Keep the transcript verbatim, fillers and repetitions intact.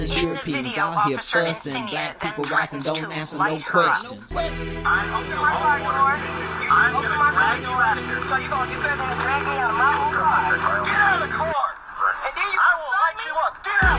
Europeans out here fussing, black people rising, don't answer no questions. I'm open my car door. I'm gonna drag you out of here. So you gonna you gonna drag me out of my own car?